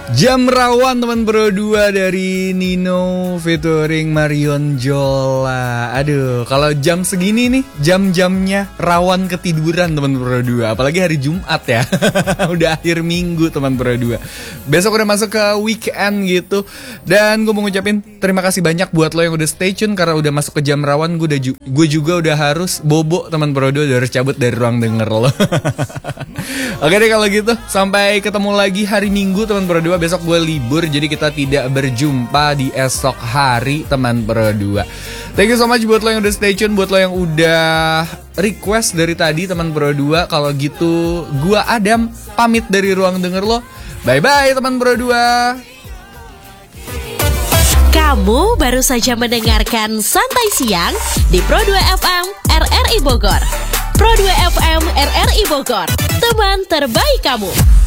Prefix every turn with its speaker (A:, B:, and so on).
A: Jam Rawan teman Pro 2 dari Nino featuring Marion Jola. Aduh, kalau jam segini nih, jam-jamnya rawan ketiduran teman Pro 2. Apalagi hari Jumat ya. Udah akhir minggu teman Pro 2. Besok udah masuk ke weekend gitu. Dan gue mau ngucapin terima kasih banyak buat lo yang udah stay tune. Karena udah masuk ke jam rawan, gue juga udah harus bobo teman Pro 2. Udah harus cabut dari ruang denger lo. Oke deh kalau gitu, sampai ketemu lagi hari Minggu teman Pro 2. Besok gue libur, jadi kita tidak berjumpa di esok hari teman Pro 2. Thank you so much buat lo yang udah stay tune, buat lo yang udah request dari tadi teman Pro 2. Kalau gitu, gue Adam pamit dari ruang denger lo. Bye-bye teman Pro 2.
B: Kamu baru saja mendengarkan Santai Siang di Pro 2 FM RRI Bogor. Pro 2 FM RRI Bogor, teman terbaik kamu.